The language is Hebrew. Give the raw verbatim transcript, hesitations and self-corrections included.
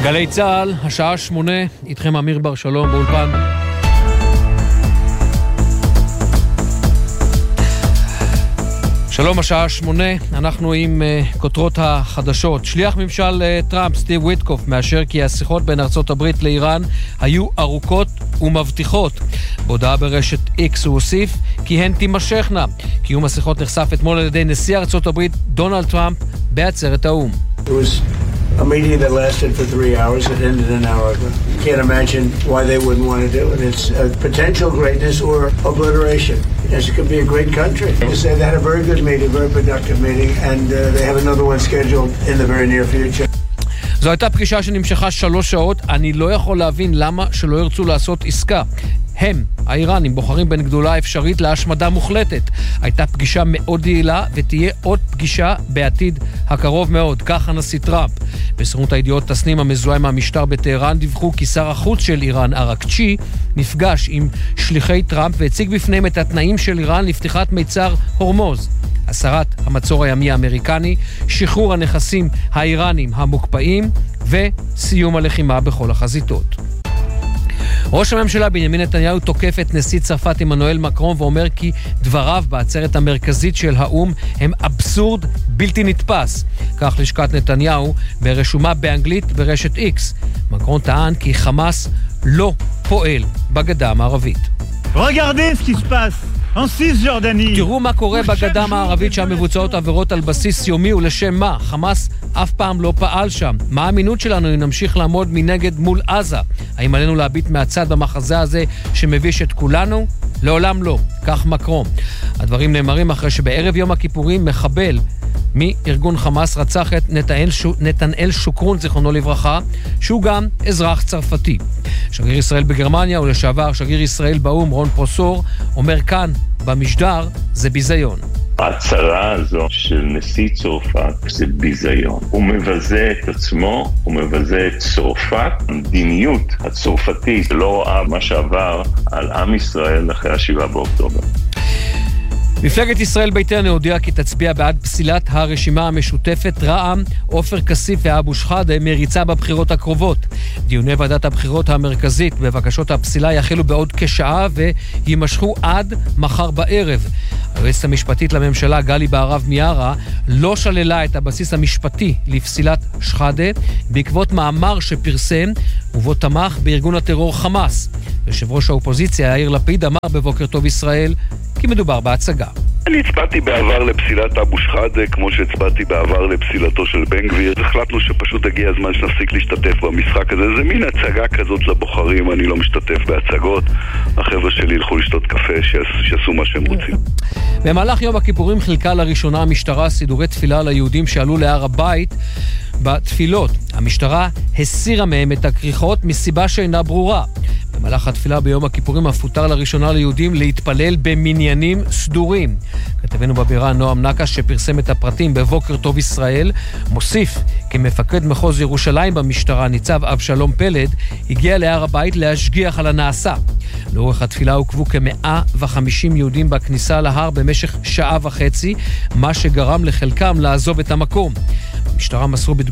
גלי צהל, השעה שמונה, איתכם אמיר בר שלום באולפן. שלום, השעה שמונה, אנחנו עם uh, כותרות החדשות. שליח ממשל uh, טראמפ, סטיב וויטקוף, מאשר כי השיחות בין ארצות הברית לאיראן היו ארוכות ומבטיחות. בהודעה ברשת X הוא הוסיף כי הן תימשכנה. קיום השיחות נחשף אתמול על ידי נשיא ארצות הברית דונלד טראמפ בעצרת האו"ם. It was a meeting that lasted for three hours. It ended an hour ago. You can't imagine why they wouldn't want to do it. It's a potential greatness or obliteration. Yes, it could be a great country. They said they had a very good meeting, very productive meeting, and uh, they have another one scheduled in the very near future. זו הייתה פגישה שנמשכה שלוש שעות. אני לא יכול להבין למה שלא ירצו לעשות עסקה. הם, האיראנים, בוחרים בין גדולה אפשרית להשמדה מוחלטת. הייתה פגישה מאוד יעילה ותהיה עוד פגישה בעתיד הקרוב מאוד, כך הנשיא טראמפ. בסוכנות הידיעות תסנים המזוהה עם המשטר בטהרן דיווחו כי שר החוץ של איראן, ארקצ'י, נפגש עם שליחי טראמפ והציג בפניהם את התנאים של איראן לפתיחת מיצר הורמוז. הסרת המצור הימי האמריקני, שחרור הנכסים האיראנים המוקפאים וסיום הלחימה בכל החזיתות. ראש הממשלה בנימין נתניהו תוקף את נשיא צרפת עמנואל מקרון ואומר כי דבריו בעצרת המרכזית של האו"ם הם אבסורד בלתי נתפס. כך לשכת נתניהו ברשומה באנגלית ברשת X. מקרון טען כי חמאס לא פועל בגדה המערבית. Regardez ce qui se passe en Cisjordanie. תראו מה קורה בגדה המערבית שם מבוצעות עבירות על בסיס יומי ולשם מה. חמאס אף פעם לא פעל שם. מה האמינות שלנו אם נמשיך לעמוד מנגד מול עזה? האם עלינו להביט מהצד במחזה הזה שמביש את כולנו? לעולם לא. כך מקרון. הדברים נאמרים אחרי שבערב יום הכיפורים מחבל מארגון חמאס רצח את נתנאל, נתנאל שוקרון, זיכרונו לברכה, שהוא גם אזרח צרפתי. שגריר ישראל בגרמניה ולשעבר שגריר ישראל באו"ם רון פרוסור אומר כאן במשדר זה ביזיון. ההצהרה הזו של נשיא צרפת זה ביזיון. הוא מבזה את עצמו, הוא מבזה את צרפת. המדיניות הצרפתית לא רואה מה שעבר על עם ישראל אחרי השבעה באוקטובר. מפלגת ישראל ביתנו הודיעה כי תצביע בעד פסילת הרשימה המשותפת. רע"מ, עופר כסיף ואבו שחאדה מריצה בבחירות הקרובות. דיוני ועדת הבחירות המרכזית בבקשות הפסילה יחלו בעוד כשעה ויימשכו עד מחר בערב. היועצת המשפטית לממשלה גלי בהרב מיארה לא שללה את הבסיס המשפטי לפסילת שחאדה בעקבות מאמר שפרסם ובו תמך בארגון הטרור חמאס. יושב ראש האופוזיציה יאיר לפיד אמר בבוקר טוב ישראל כי מדובר בהצגה. אני הצבעתי בעבר לפסילת אבו שחאדה כמו שהצבעתי בעבר לפסילתו של בן גביר. החלטנו שפשוט הגיע הזמן שנפסיק להשתתף במשחק הזה. זה מין הצגה כזאת לבוחרים, אני לא משתתף בהצגות. החבר'ה שלי ילכו לשתות קפה, שיעשו מה שהם רוצים. במהלך יום הכיפורים חילקה לראשונה המשטרה סידורי תפילה ליהודים שעלו להר הבית בתפילות. המשטרה הסירה מהם את הכריכות מסיבה שאינה ברורה. במהלך התפילה ביום הכיפורים הפותר לראשונה ליהודים להתפלל במניינים סדורים. כתבנו בבירה נועם נקש שפרסם את הפרטים בבוקר טוב ישראל מוסיף כי מפקד מחוז ירושלים במשטרה ניצב אבשלום פלד הגיע להר הבית להשגיח על הנעשה. לאורך התפילה עוקבו כ-מאה וחמישים יהודים בכניסה להר במשך שעה וחצי, מה שגרם לחלקם לעזוב את המקום. המשטרה מסרו